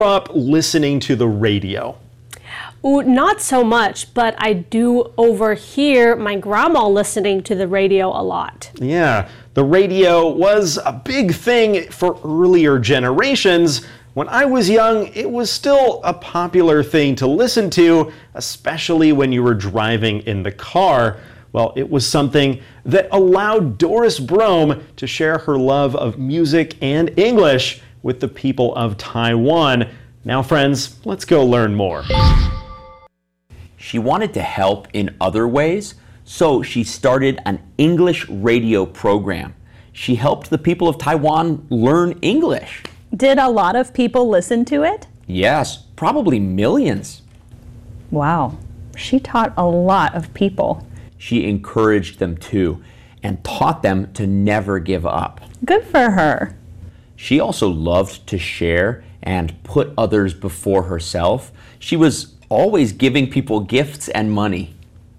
up listening to the radio? Ooh, not so much, but I do overhear my grandma listening to the radio a lot. Yeah, the radio was a big thing for earlier generations. When I was young, it was still a popular thing to listen to, especially when you were driving in the car. Well, it was something that allowed Doris Brome to share her love of music and English with the people of Taiwan. Now, friends, let's go learn more. She wanted to help in other ways, so she started an English radio program. She helped the people of Taiwan learn English. Did a lot of people listen to it? Yes, probably millions. Wow, she taught a lot of people. She encouraged them too, and taught them to never give up. Good for her. She also loved to share and put others before herself. She was always giving people gifts and money.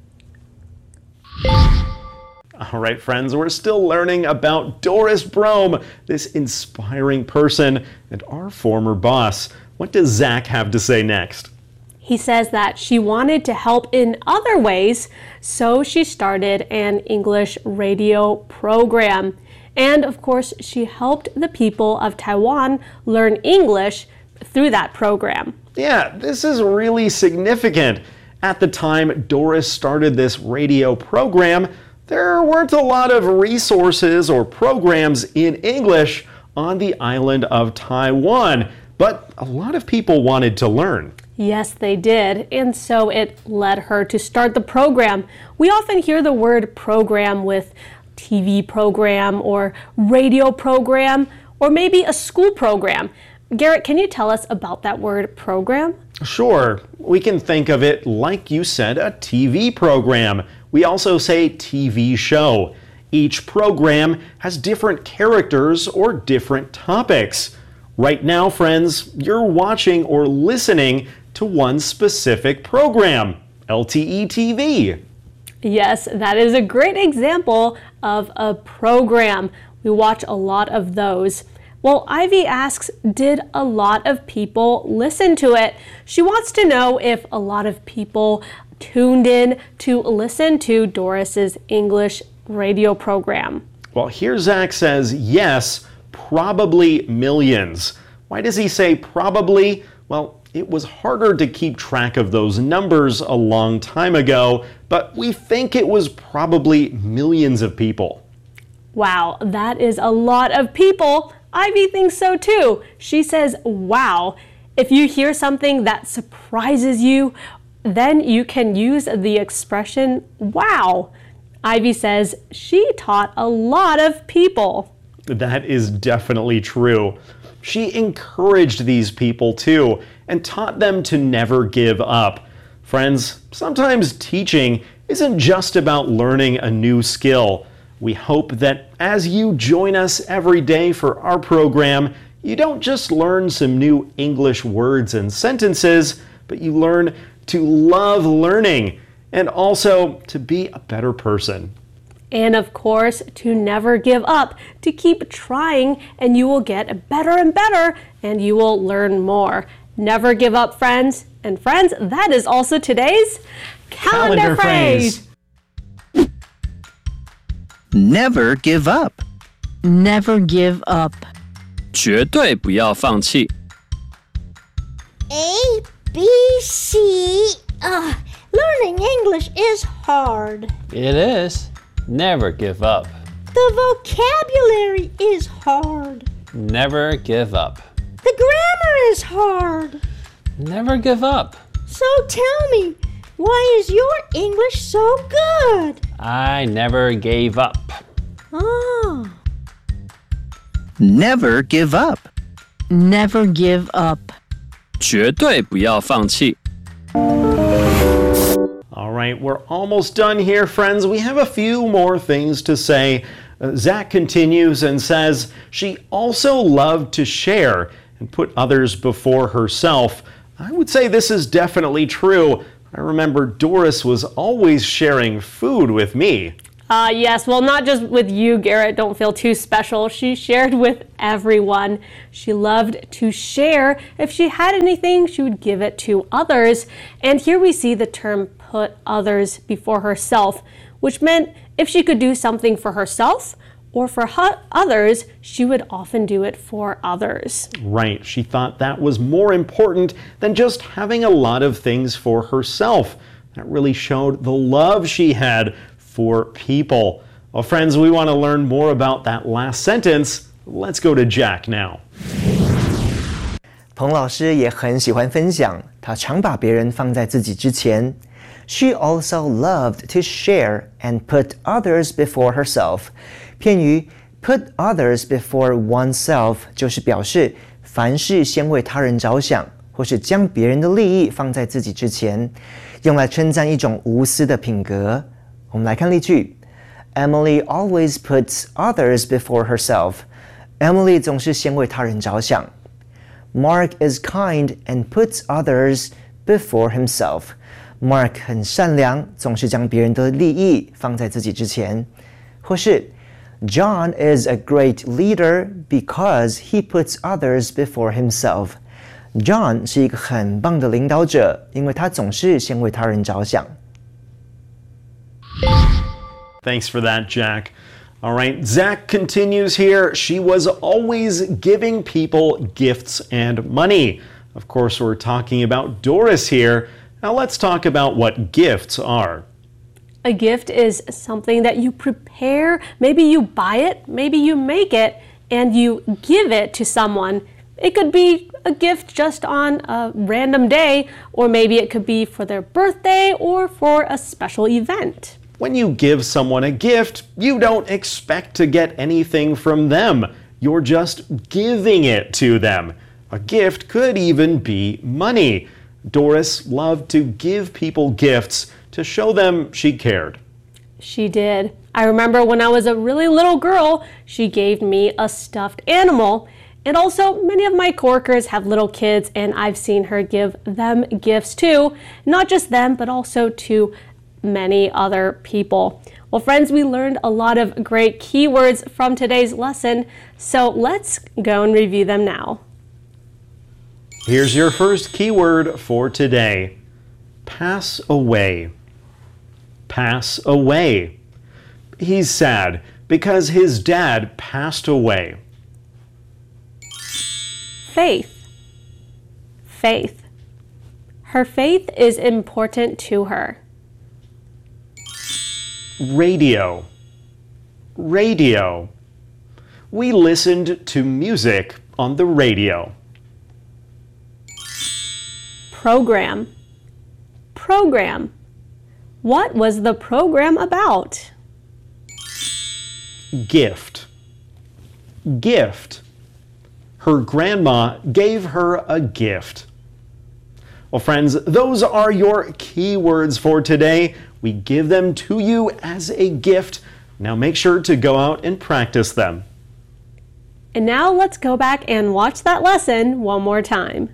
All right, friends, we're still learning about Doris Brome, this inspiring person and our former boss. What does Zach have to say next? He says that she wanted to help in other ways, so she started an English radio program. And of course, she helped the people of Taiwan learn English through that program. Yeah, this is really significant. At the time Doris started this radio program, there weren't a lot of resources or programs in English on the island of Taiwan, but a lot of people wanted to learn. Yes, they did, and so it led her to start the program. We often hear the word program with TV program or radio program or maybe a school program. Garrett, can you tell us about that word program? Sure, we can think of it like you said, a TV program. We also say TV show. Each program has different characters or different topics. Right now, friends, you're watching or listening to one specific program, LTE TV. Yes, that is a great example of a program. We watch a lot of those. Well, Ivy asks, did a lot of people listen to it? She wants to know if a lot of people tuned in to listen to Doris's English radio program. Well, here Zach says yes, probably millions. Why does he say probably? Well, it was harder to keep track of those numbers a long time ago, but we think it was probably millions of people. Wow, that is a lot of people. Ivy thinks so too. She says, wow. If you hear something that surprises you, then you can use the expression, wow. Ivy says she taught a lot of people. That is definitely true. She encouraged these people too and taught them to never give up. Friends, sometimes teaching isn't just about learning a new skill. We hope that as you join us every day for our program, you don't just learn some new English words and sentences, but you learn to love learning and also to be a better person. And of course, to never give up, to keep trying, and you will get better and better, and you will learn more. Never give up, friends. And friends, that is also today's calendar phrase. Never give up. Never give up. 绝对不要放弃。 A, B, C. Learning English is hard. It is. Never give up. The vocabulary is hard. Never give up. The grammar is hard. Never give up. So tell me, why is your English so good? I never gave up. Oh. Never give up. Never give up. 绝对不要放弃。 All right, we're almost done here, friends. We have a few more things to say. Zach continues and says she also loved to share and put others before herself. I would say this is definitely true. I remember Doris was always sharing food with me. Yes, well, not just with you, Garrett. Don't feel too special. She shared with everyone. She loved to share. If she had anything, she would give it to others. And here we see the term put others before herself, which meant if she could do something for herself or for others, she would often do it for others. Right. She thought that was more important than just having a lot of things for herself. That really showed the love she had for people. Well, friends, we want to learn more about that last sentence. Let's go to Jack now. 彭老师也很喜欢分享，他常把别人放在自己之前。She also loved to share and put others before herself. 片语 put others before oneself 就是表示凡事先为他人着想，或是将别人的利益放在自己之前，用来称赞一种无私的品格。我们来看例句 Emily always puts others before herself. Emily 总是先为他人着想。Mark is kind and puts others before himself. Mark 很善良，总是将别人的利益放在自己之前。或是 John is a great leader because he puts others before himself. John 是一个很棒的领导者，因为他总是先为他人着想。 Thanks for that, Jack. All right, Zach continues here. She was always giving people gifts and money. Of course, we're talking about Doris here. Now let's talk about what gifts are. A gift is something that you prepare. Maybe you buy it, maybe you make it, and you give it to someone. It could be a gift just on a random day, or maybe it could be for their birthday or for a special event. When you give someone a gift, you don't expect to get anything from them. You're just giving it to them. A gift could even be money. Doris loved to give people gifts to show them she cared. She did. I remember when I was a really little girl, she gave me a stuffed animal. And also, many of my coworkers have little kids, and I've seen her give them gifts too. Not just them, but also to many other people. Well, friends, we learned a lot of great keywords from today's lesson, so let's go and review them now. Here's your first keyword for today. Pass away. Pass away. He's sad because his dad passed away. Faith. Faith. Her faith is important to her. Radio. Radio. We listened to music on the radio. Program. Program. What was the program about? Gift. Gift. Her grandma gave her a gift. Well, friends, those are your keywords for today. We give them to you as a gift. Now make sure to go out and practice them. And now let's go back and watch that lesson one more time.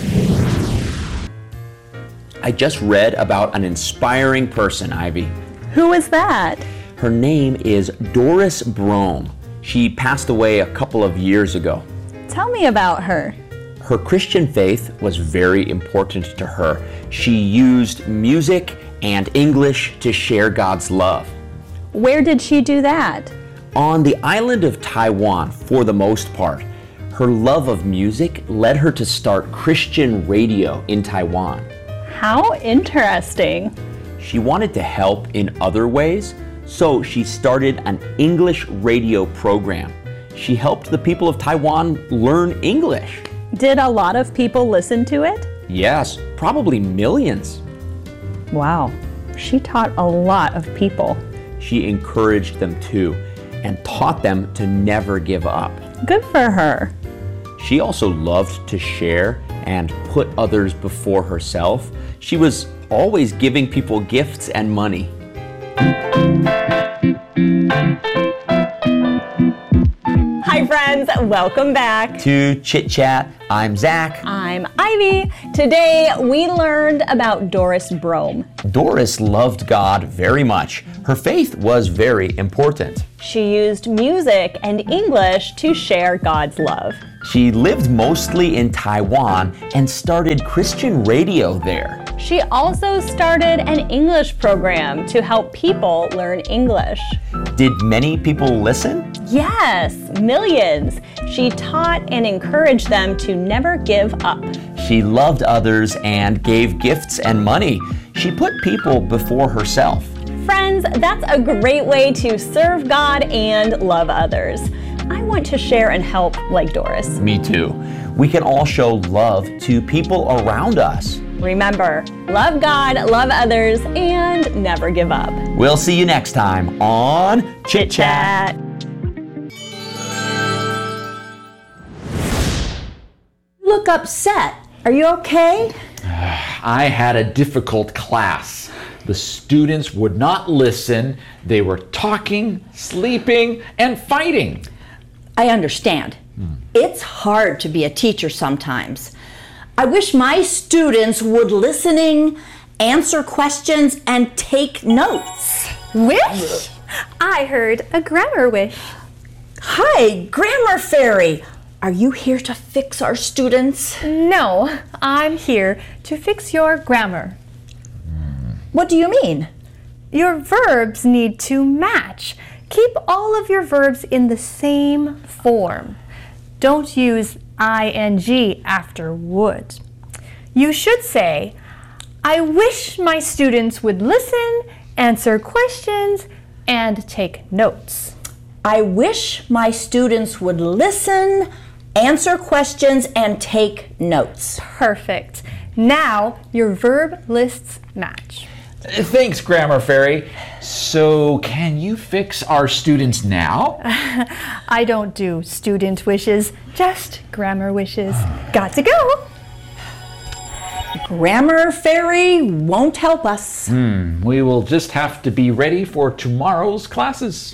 I just read about an inspiring person, Ivy. Who is that? Her name is Doris Brome. She passed away a couple of years ago. Tell me about her. Her Christian faith was very important to her. She used music and English to share God's love. Where did she do that? On the island of Taiwan, for the most part. Her love of music led her to start Christian radio in Taiwan. How interesting. She wanted to help in other ways, so she started an English radio program. She helped the people of Taiwan learn English. Did a lot of people listen to it? Yes, probably millions. Wow, she taught a lot of people. She encouraged them too, and taught them to never give up. Good for her. She also loved to share and put others before herself. She was always giving people gifts and money. Hi, friends. Welcome back to Chit Chat. I'm Zach. I'm Ivy. Today, we learned about Doris Brome. Doris loved God very much. Her faith was very important. She used music and English to share God's love. She lived mostly in Taiwan and started Christian radio there. She also started an English program to help people learn English. Did many people listen? Yes, millions. She taught and encouraged them to never give up. She loved others and gave gifts and money. She put people before herself. Friends, that's a great way to serve God and love others. I want to share and help like Doris. Me too. We can all show love to people around us. Remember, love God, love others, and never give up. We'll see you next time on Chit Chat. You look upset. Are you okay? I had a difficult class. The students would not listen. They were talking, sleeping, and fighting. I understand. It's hard to be a teacher sometimes. I wish my students would listen, answer questions, and take notes. Wish? I heard a grammar wish. Hi, Grammar Fairy. Are you here to fix our students? No, I'm here to fix your grammar. What do you mean? Your verbs need to match. Keep all of your verbs in the same form. Don't use ing after would. You should say, I wish my students would listen, answer questions, and take notes. I wish my students would listen, answer questions, and take notes. Perfect. Now your verb lists match. Thanks, Grammar Fairy. So, can you fix our students now? I don't do student wishes, just grammar wishes. Got to go. Grammar Fairy won't help us. We will just have to be ready for tomorrow's classes.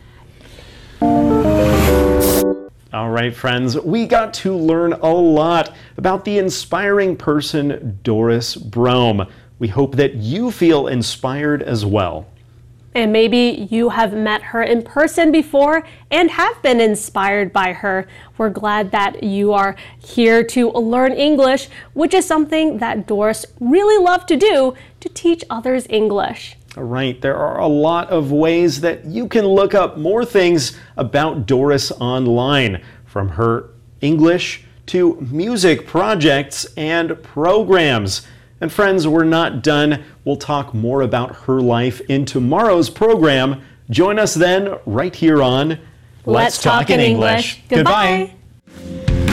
All right, friends, we got to learn a lot about the inspiring person Doris Brome. We hope that you feel inspired as well. And maybe you have met her in person before and have been inspired by her. We're glad that you are here to learn English, which is something that Doris really loved to do, to teach others English. All right, there are a lot of ways that you can look up more things about Doris online, from her English to music projects and programs. And friends, we're not done. We'll talk more about her life in tomorrow's program. Join us then right here on Let's Talk in English. Goodbye.